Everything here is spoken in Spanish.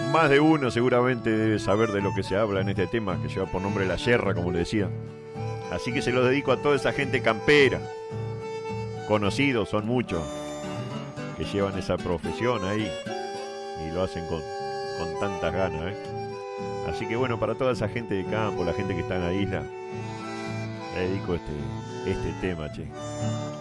Más de uno seguramente debe saber de lo que se habla en este tema, que lleva por nombre La Yerra, como le decía. Así que se lo dedico a toda esa gente campera. Conocidos son muchos que llevan esa profesión ahí y lo hacen con tantas ganas, ¿eh? Así que bueno, para toda esa gente de campo, la gente que está en la isla, le dedico este tema, che.